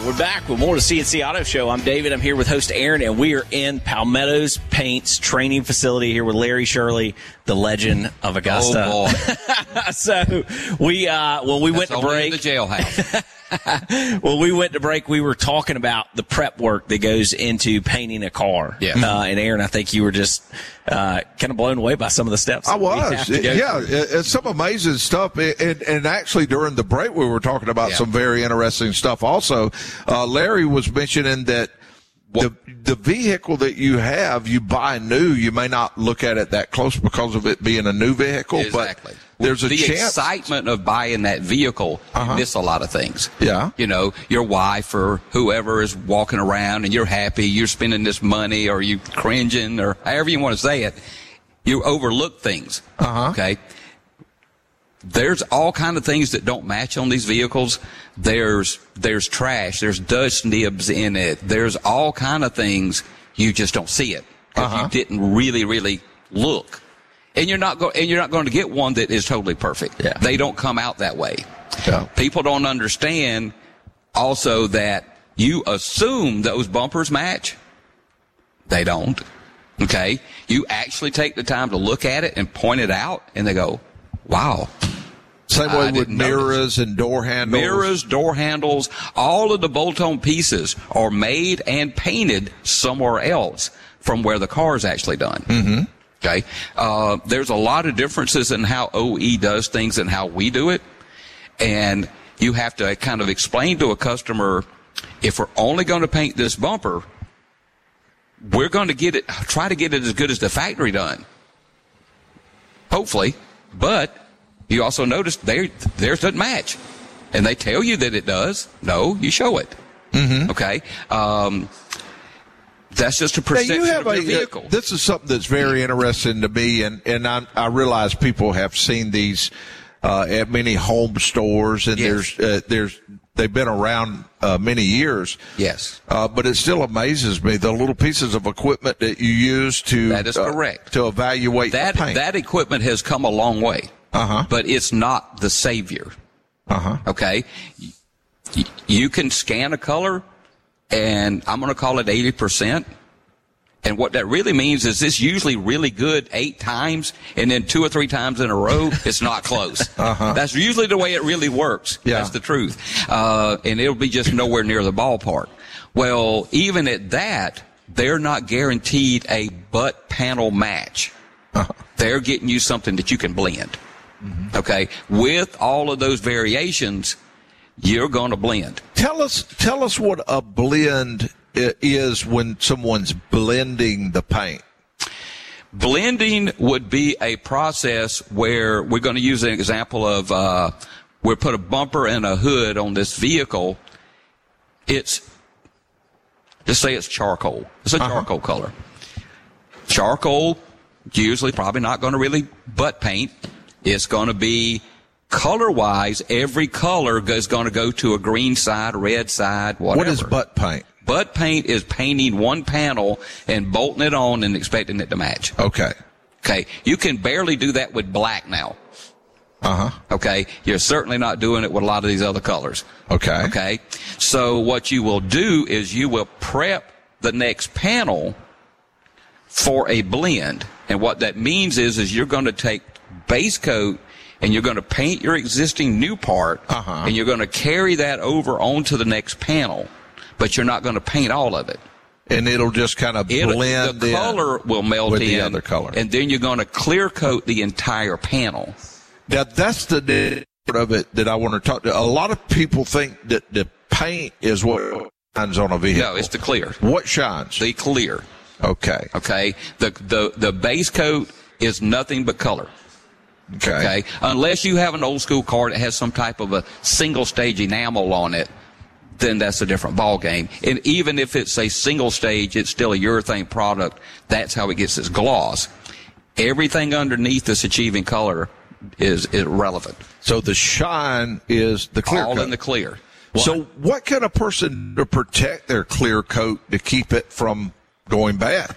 We're back with more of the CNC Auto Show. I'm David. I'm here with host Aaron, and we are in Palmetto's Paints training facility here with Larry Shirley, the legend of Augusta. Oh, boy. So when we went to break, the jailhouse. when we went to break, we were talking about the prep work that goes into painting a car. Yeah. And Aaron, I think you were just kind of blown away by some of the steps. I was. It's some amazing stuff. And actually, during the break, we were talking about some very interesting stuff also. Larry was mentioning that the vehicle that you have, you buy new, you may not look at it that close because of it being a new vehicle. Exactly. But there's a the chance. excitement of buying that vehicle, you miss a lot of things. Yeah. You know, your wife or whoever is walking around and you're happy, you're spending this money, or you cringing, or however you want to say it, you overlook things. Okay. There's all kind of things that don't match on these vehicles. There's trash. There's dust nibs in it. There's all kind of things you just don't see it because you didn't really look. And you're not going to get one that is totally perfect. Yeah. They don't come out that way. Yeah. People don't understand also that you assume those bumpers match. They don't. Okay. You actually take the time to look at it and point it out, and they go, wow. Same way with mirrors and door handles. Mirrors, door handles, all of the bolt-on pieces are made and painted somewhere else from where the car is actually done. Mm-hmm. Okay. There's a lot of differences in how OE does things and how we do it. And you have to kind of explain to a customer, if we're only going to paint this bumper, we're going to try to get it as good as the factory done. Hopefully. But you also notice theirs doesn't match. And they tell you that it does. No, you show it. Mm-hmm. Okay. That's just a perception of your vehicle. This is something that's very interesting to me, and I realize people have seen these at many home stores, and they've been around many years. Yes. But it still amazes me, the little pieces of equipment that you use to that is correct. To evaluate that the paint. That equipment has come a long way. But it's not the savior. Okay? You can scan a color, and I'm going to call it 80%. And what that really means is it's usually really good 8 times, and then 2 or 3 times in a row, it's not close. That's usually the way it really works. Yeah. That's the truth. And it'll be just nowhere near the ballpark. Well, even at that, they're not guaranteed a butt panel match. They're getting you something that you can blend. Okay? With all of those variations, you're going to blend. Tell us what a blend is when someone's blending the paint. Blending would be a process where we're going to use an example of we put a bumper and a hood on this vehicle. Just say it's charcoal. It's a charcoal color. Charcoal, usually probably not going to really butt paint. It's going to be color-wise, every color is going to go to a green side, red side, whatever. What is butt paint? Butt paint is painting one panel and bolting it on and expecting it to match. Okay. Okay. You can barely do that with black now. Okay. You're certainly not doing it with a lot of these other colors. Okay. Okay. So what you will do is you will prep the next panel for a blend. And what that means is you're going to take base coat and you're going to paint your existing new part, and you're going to carry that over onto the next panel, but you're not going to paint all of it. And it'll just kind of blend. The color will melt with in, the other color, and then you're going to clear coat the entire panel. Now that's the part of it that I want to talk to. A lot of people think that the paint is what shines on a vehicle. No, it's the clear. What shines? The clear. Okay. Okay. The base coat is nothing but color. Okay. Unless you have an old school car that has some type of a single stage enamel on it, then that's a different ball game. And even if it's a single stage, it's still a urethane product. That's how it gets its gloss. Everything underneath this achieving color is irrelevant. So the shine is the clear all coat. in the clear. So what can a person to protect their clear coat to keep it from going bad?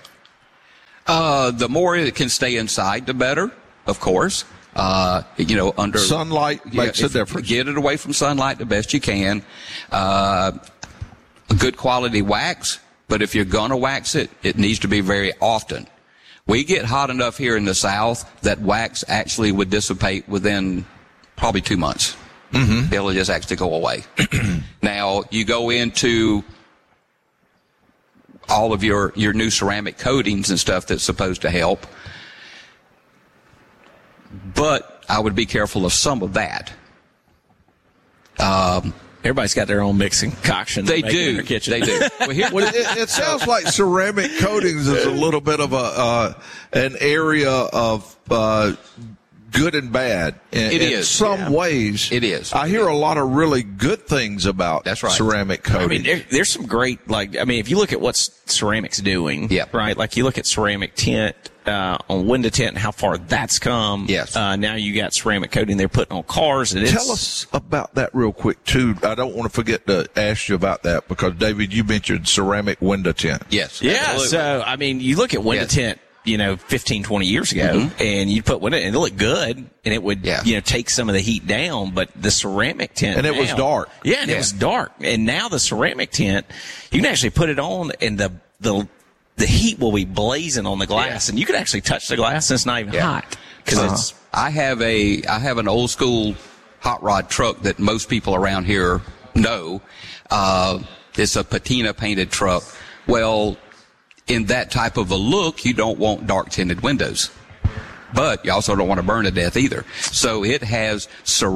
The more it can stay inside, the better, of course. Under sunlight makes a difference. Get it away from sunlight the best you can. a good quality wax, but if you're going to wax it, it needs to be very often. We get hot enough here in the South that wax actually would dissipate within probably 2 months. Mm-hmm. It'll just actually go away. Now, you go into all of your new ceramic coatings and stuff that's supposed to help, but I would be careful of some of that. Everybody's got their own mixing concoction. They do. In their kitchen. They do. Well, it sounds like ceramic coatings is a little bit of an area of good and bad. In some ways. It is. I hear a lot of really good things about ceramic coating. I mean, there's some great, if you look at what ceramic's doing, right? Like you look at ceramic tint on window tint and how far that's come. Yes. Now you got ceramic coating they're putting on cars. And tell us about that real quick, too. I don't want to forget to ask you about that because, David, you mentioned ceramic window tint. Yes. Yeah. Absolutely. So, I mean, you look at window tint, 15, 20 years ago, and you'd put window, and it looked good, and it would, take some of the heat down, but the ceramic tint. And it was dark. Yeah, and it was dark. And now the ceramic tint, you can actually put it on, and the heat will be blazing on the glass, and you can actually touch the glass, and it's not even hot. Because I have an old school hot rod truck that most people around here know. It's a patina painted truck. Well, in that type of a look, you don't want dark tinted windows, but you also don't want to burn to death either. So it has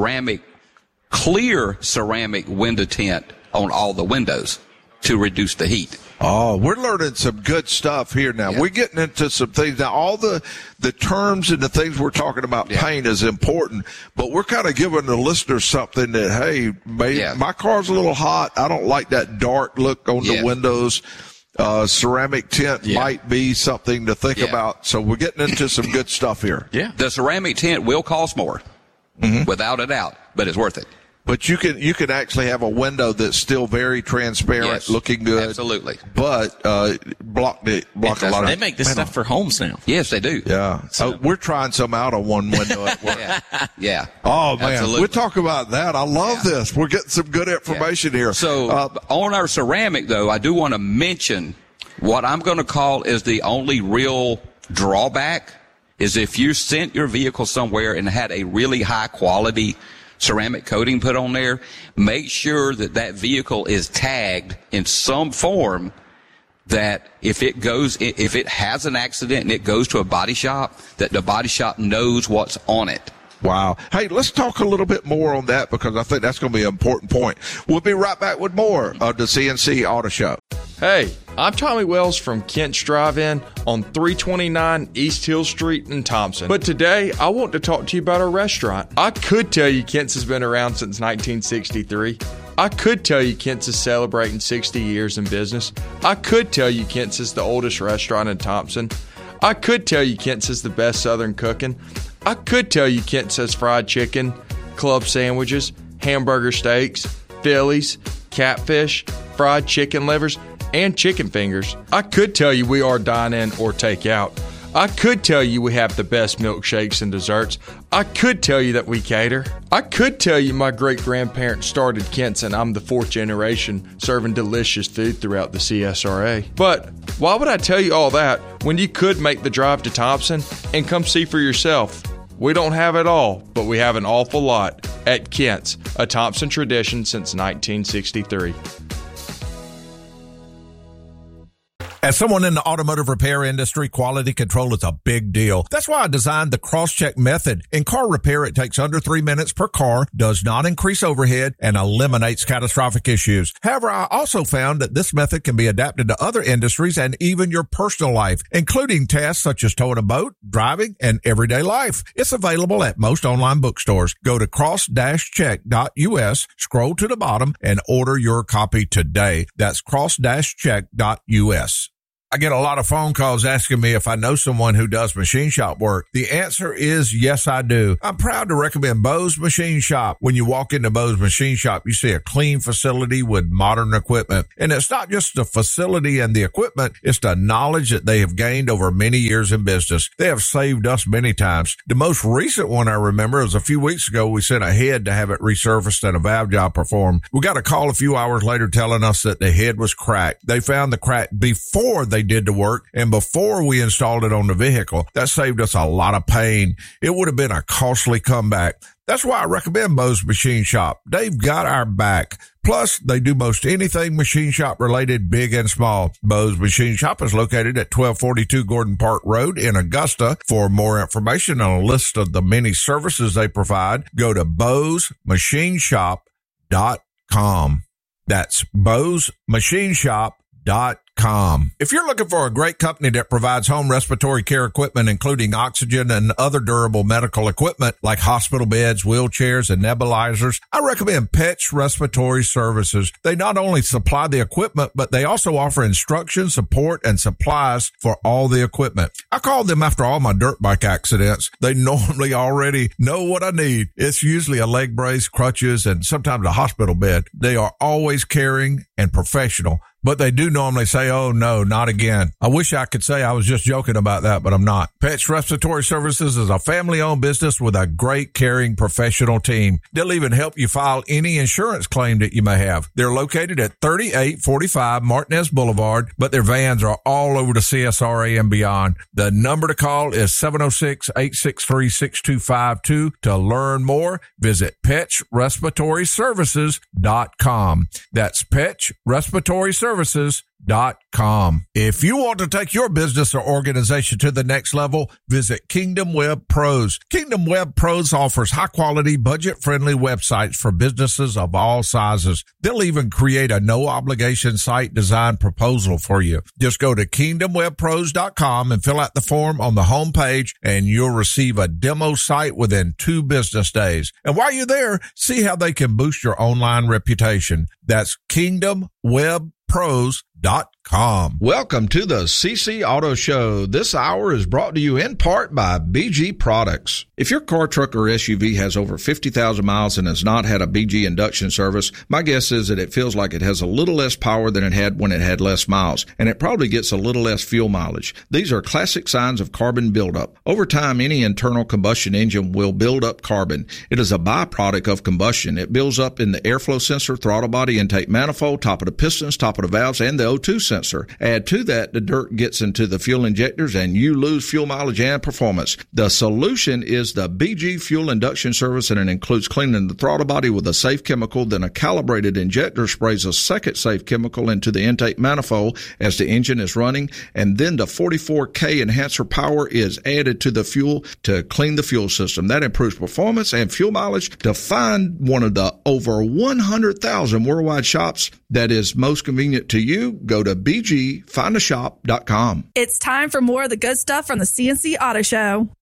clear ceramic window tint on all the windows to reduce the heat. Oh, we're learning some good stuff here now. We're getting into some things. Now, all the terms and the things we're talking about paint is important, but we're kind of giving the listeners something that, hey, my car's a little hot. I don't like that dark look on the windows. Ceramic tint might be something to think about. So we're getting into some good stuff here. Yeah. The ceramic tint will cost more, without a doubt, but it's worth it. But you can actually have a window that's still very transparent, looking good. Absolutely. But block a lot of. They make this stuff for homes now. Yes, they do. Yeah. So we're trying some out on one window at work. Yeah. Oh man, absolutely. We're talking about that. I love this. We're getting some good information here. So on our ceramic, though, I do want to mention what I'm going to call is the only real drawback is if you sent your vehicle somewhere and had a really high quality ceramic coating put on there, make sure that vehicle is tagged in some form that if it has an accident and it goes to a body shop, that the body shop knows what's on it. Wow. Hey, let's talk a little bit more on that because I think that's going to be an important point. We'll be right back with more of the CNC Auto Show. Hey, I'm Tommy Wells from Kent's Drive-In on 329 East Hill Street in Thompson. But today, I want to talk to you about our restaurant. I could tell you Kent's has been around since 1963. I could tell you Kent's is celebrating 60 years in business. I could tell you Kent's is the oldest restaurant in Thompson. I could tell you Kent's is the best Southern cooking. I could tell you Kent's has fried chicken, club sandwiches, hamburger steaks, Phillies, catfish, fried chicken livers, and chicken fingers. I could tell you we are dine-in or take-out. I could tell you we have the best milkshakes and desserts. I could tell you that we cater. I could tell you my great-grandparents started Kent's and I'm the fourth generation serving delicious food throughout the CSRA. But why would I tell you all that when you could make the drive to Thompson and come see for yourself? We don't have it all, but we have an awful lot at Kent's, a Thompson tradition since 1963. As someone in the automotive repair industry, quality control is a big deal. That's why I designed the cross-check method. In car repair, it takes under 3 minutes per car, does not increase overhead, and eliminates catastrophic issues. However, I also found that this method can be adapted to other industries and even your personal life, including tasks such as towing a boat, driving, and everyday life. It's available at most online bookstores. Go to cross-check.us, scroll to the bottom, and order your copy today. That's cross-check.us. I get a lot of phone calls asking me if I know someone who does machine shop work. The answer is yes, I do. I'm proud to recommend Bo's Machine Shop. When you walk into Bo's Machine Shop, you see a clean facility with modern equipment. And it's not just the facility and the equipment, it's the knowledge that they have gained over many years in business. They have saved us many times. The most recent one I remember was a few weeks ago. We sent a head to have it resurfaced and a valve job performed. We got a call a few hours later telling us that the head was cracked. They found the crack before they did the work and before we installed it on the vehicle. That saved us a lot of pain. It would have been a costly comeback. That's why I recommend Bo's Machine Shop. They've got our back. Plus, they do most anything machine shop related, big and small. Bo's Machine Shop is located at 1242 Gordon Park Road in Augusta. For more information and a list of the many services they provide, go to bosmachineshop.com. That's bosmachineshop.com. If you're looking for a great company that provides home respiratory care equipment, including oxygen and other durable medical equipment like hospital beds, wheelchairs, and nebulizers, I recommend Petch Respiratory Services. They not only supply the equipment, but they also offer instruction, support, and supplies for all the equipment. I called them after all my dirt bike accidents. They normally already know what I need. It's usually a leg brace, crutches, and sometimes a hospital bed. They are always caring and professional. But they do normally say, oh, no, not again. I wish I could say I was just joking about that, but I'm not. Petch Respiratory Services is a family-owned business with a great, caring, professional team. They'll even help you file any insurance claim that you may have. They're located at 3845 Martinez Boulevard, but their vans are all over the CSRA and beyond. The number to call is 706-863-6252. To learn more, visit PetchRespiratoryServices.com. That's Petch Respiratory Services.com. If you want to take your business or organization to the next level, visit Kingdom Web Pros. Kingdom Web Pros offers high-quality, budget-friendly websites for businesses of all sizes. They'll even create a no-obligation site design proposal for you. Just go to kingdomwebpros.com and fill out the form on the home page, and you'll receive a demo site within 2 business days. And while you're there, see how they can boost your online reputation. That's kingdomwebpros.com. Welcome to the CC Auto Show. This hour is brought to you in part by BG Products. If your car, truck, or SUV has over 50,000 miles and has not had a BG induction service, my guess is that it feels like it has a little less power than it had when it had less miles, and it probably gets a little less fuel mileage. These are classic signs of carbon buildup. Over time, any internal combustion engine will build up carbon. It is a byproduct of combustion. It builds up in the airflow sensor, throttle body, intake manifold, top of the pistons, top of the valves, and the O2 sensor. Add to that, the dirt gets into the fuel injectors and you lose fuel mileage and performance. The solution is the BG Fuel Induction Service, and it includes cleaning the throttle body with a safe chemical. Then a calibrated injector sprays a second safe chemical into the intake manifold as the engine is running, and then the 44K enhancer power is added to the fuel to clean the fuel system. That improves performance and fuel mileage. To find one of the over 100,000 worldwide shops that is most convenient to you, go to bgfindashop.com. It's time for more of the good stuff from the CNC Auto Show.